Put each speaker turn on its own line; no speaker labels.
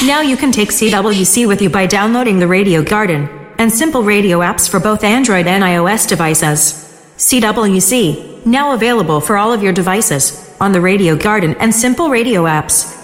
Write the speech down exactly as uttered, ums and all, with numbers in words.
Now you can take C W C with you by downloading the Radio Garden and Simple Radio apps for both Android and iOS devices. C W C, now available for all of your devices on the Radio Garden and Simple Radio apps.